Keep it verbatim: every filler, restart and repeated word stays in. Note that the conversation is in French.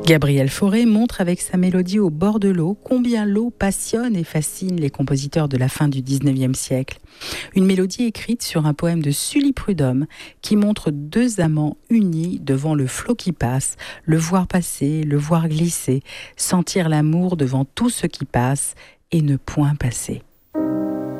Gabriel Fauré montre avec sa mélodie au bord de l'eau combien l'eau passionne et fascine les compositeurs de la fin du dix-neuvième siècle. Une mélodie écrite sur un poème de Sully Prudhomme qui montre deux amants unis devant le flot qui passe, le voir passer, le voir glisser, sentir l'amour devant tout ce qui passe et ne point passer.